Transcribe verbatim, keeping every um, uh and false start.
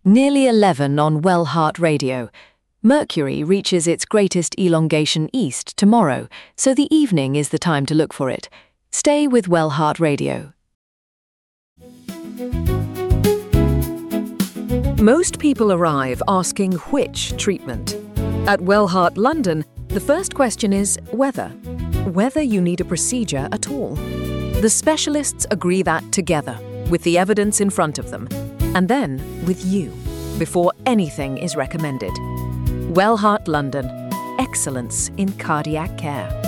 Nearly eleven on Wellheart Radio. Mercury reaches its greatest elongation east tomorrow, so the evening is the time to look for it. Stay with Wellheart Radio. Most people arrive asking which treatment. At Wellheart London, the first question is whether. Whether you need a procedure at all. The specialists agree that together, with the evidence in front of them, and then with you, before anything is recommended. Wellheart London. Excellence in cardiac care.